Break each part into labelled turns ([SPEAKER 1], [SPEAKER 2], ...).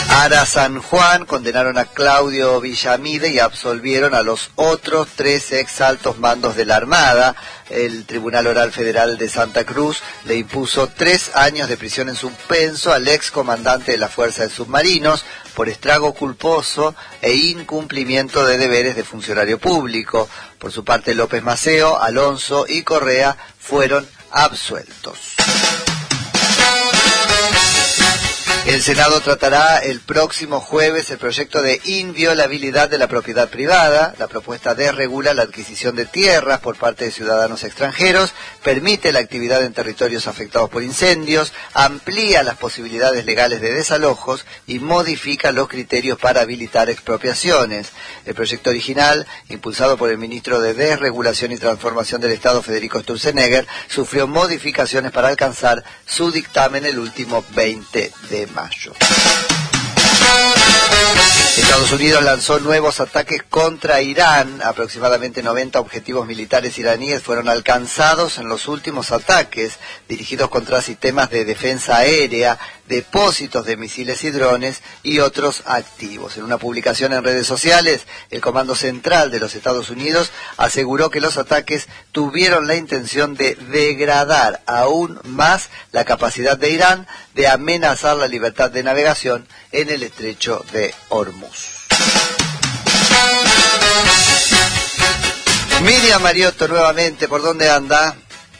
[SPEAKER 1] Ara San Juan condenaron a Claudio Villamide y absolvieron a los otros 3 ex altos mandos de la Armada. El Tribunal Oral Federal de Santa Cruz le impuso 3 años de prisión en suspenso al ex comandante de la Fuerza de Submarinos por estrago culposo e incumplimiento de deberes de funcionario público. Por su parte, López Maceo, Alonso y Correa fueron absueltos. El Senado tratará el próximo jueves el proyecto de inviolabilidad de la propiedad privada. La propuesta desregula la adquisición de tierras por parte de ciudadanos extranjeros, permite la actividad en territorios afectados por incendios, amplía las posibilidades legales de desalojos y modifica los criterios para habilitar expropiaciones. El proyecto original, impulsado por el ministro de Desregulación y Transformación del Estado, Federico Sturzenegger, sufrió modificaciones para alcanzar su dictamen el último 20 de mayo. Estados Unidos lanzó nuevos ataques contra Irán. Aproximadamente 90 objetivos militares iraníes fueron alcanzados en los últimos ataques, dirigidos contra sistemas de defensa aérea, depósitos de misiles y drones y otros activos. En una publicación en redes sociales, el Comando Central de los Estados Unidos aseguró que los ataques tuvieron la intención de degradar aún más la capacidad de Irán de amenazar la libertad de navegación en el estrecho de Hormuz. Miriam Mariotto nuevamente, ¿por dónde anda?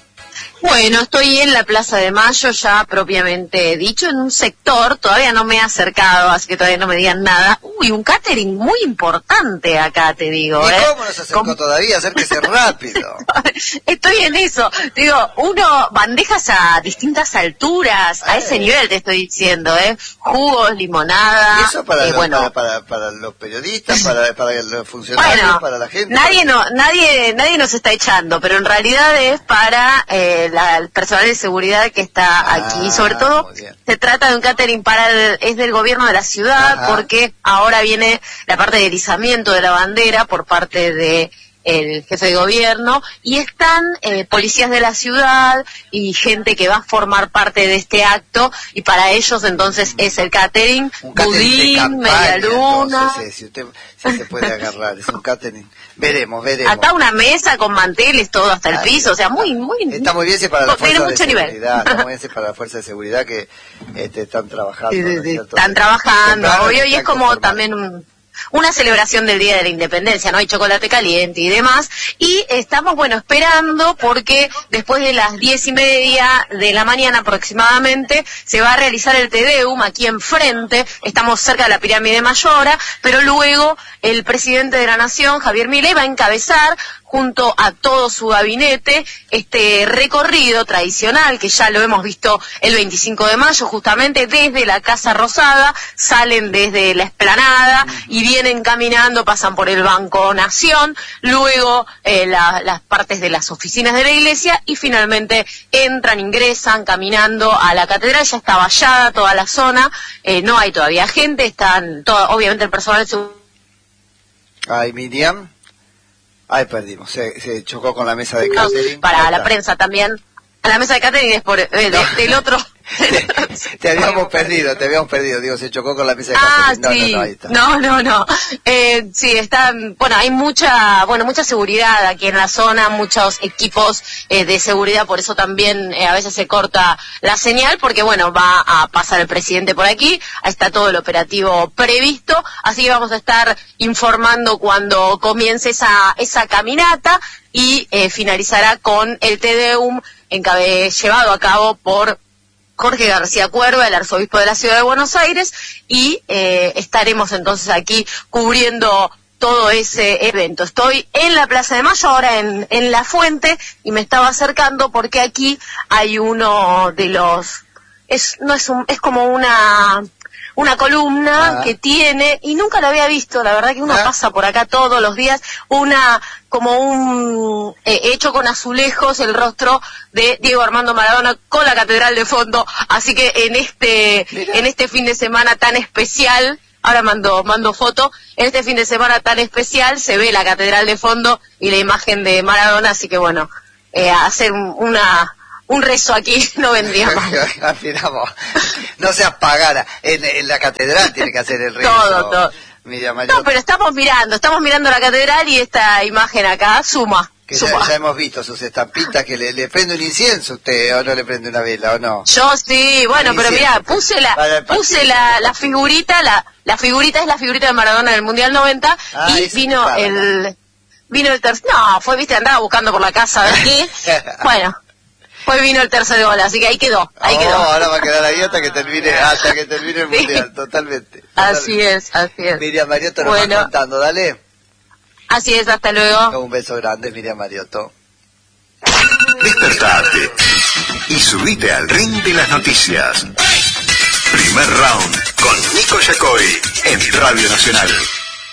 [SPEAKER 2] Bueno, estoy en la Plaza de Mayo, ya propiamente dicho, en un sector, todavía no me he acercado, así que todavía no me digan nada. Uy, un catering muy importante acá, te digo.
[SPEAKER 1] ¿Y cómo no se acercó todavía? Acérquese rápido.
[SPEAKER 2] Estoy en eso. Te digo, bandejas a distintas alturas, a ese nivel te estoy diciendo, jugos, limonada.
[SPEAKER 1] ¿Y eso para los periodistas, para los funcionarios,
[SPEAKER 2] bueno,
[SPEAKER 1] para la gente?
[SPEAKER 2] Nadie nos está echando, pero en realidad es para el personal de seguridad que está aquí. Sobre todo se trata de un catering es del gobierno de la ciudad. Ajá. Porque ahora viene la parte de erizamiento de la bandera por parte de el jefe de gobierno, y están policías de la ciudad y gente que va a formar parte de este acto, y para ellos entonces es el catering, budín, media luna.
[SPEAKER 1] Si usted se puede agarrar, es un catering. Veremos.
[SPEAKER 2] Acá una mesa con manteles, todo hasta el piso, o sea, muy...
[SPEAKER 1] Está muy bien para la fuerza de seguridad, está muy bien para la fuerza de seguridad que están trabajando.
[SPEAKER 2] Sí. Están trabajando, obvio, y es como también una celebración del Día de la Independencia, ¿no? Hay chocolate caliente y demás, y estamos, esperando, porque después de las 10:30 de la mañana aproximadamente, se va a realizar el Te Deum aquí enfrente, estamos cerca de la Pirámide Mayora, pero luego el presidente de la Nación, Javier Milei, va a encabezar, junto a todo su gabinete, este recorrido tradicional que ya lo hemos visto el 25 de mayo, justamente desde la Casa Rosada, salen desde la explanada y vienen caminando, pasan por el Banco Nación, luego las partes de las oficinas de la iglesia, y finalmente ingresan caminando a la catedral. Ya está vallada toda la zona, no hay todavía gente, obviamente el personal de seguridad.
[SPEAKER 1] Ay, Miriam. Ay, perdimos, se chocó con la mesa de catering.
[SPEAKER 2] Para la prensa también. A la mesa de catering es del otro.
[SPEAKER 1] Te habíamos perdido, digo, se chocó con la mesa de catering.
[SPEAKER 2] Sí.
[SPEAKER 1] No, ahí está.
[SPEAKER 2] No. Sí, hay mucha seguridad aquí en la zona, muchos equipos de seguridad, por eso también a veces se corta la señal, porque va a pasar el presidente por aquí, está todo el operativo previsto, así que vamos a estar informando cuando comience esa caminata, y finalizará con el Te Deum llevado a cabo por Jorge García Cuerva, el arzobispo de la ciudad de Buenos Aires, y estaremos entonces aquí cubriendo todo ese evento. Estoy en la Plaza de Mayo, ahora en La Fuente, y me estaba acercando porque aquí hay uno de los... es como una columna que tiene, y nunca lo había visto, la verdad que uno pasa por acá todos los días, hecho con azulejos, el rostro de Diego Armando Maradona con la catedral de fondo, así que en este fin de semana tan especial, ahora mando foto, en este fin de semana tan especial se ve la catedral de fondo y la imagen de Maradona, así que hacer un rezo aquí no vendría mal.
[SPEAKER 1] Miramos, no seas pagana, en la catedral tiene que hacer el rezo.
[SPEAKER 2] Todo. No, pero estamos mirando la catedral y esta imagen acá suma.
[SPEAKER 1] Que ya hemos visto sus estampitas, que le prende un incienso usted, o no le prende una vela, o no.
[SPEAKER 2] Yo sí, bueno, pero mira, puse la figurita, la figurita es la figurita de Maradona del Mundial 90, y vino el tercer, andaba buscando por la casa de aquí, bueno, vino el tercer gol, así que ahí quedó.
[SPEAKER 1] Ahora va a quedar ahí hasta que termine el Mundial, totalmente.
[SPEAKER 2] Así es.
[SPEAKER 1] Miriam Mariotto nos va contando, dale.
[SPEAKER 2] Así es, hasta luego.
[SPEAKER 1] Un beso grande, Miriam Mariotto.
[SPEAKER 3] Despertate y subite al ring de las noticias. Primer round con Nico Yacoy en Radio Nacional.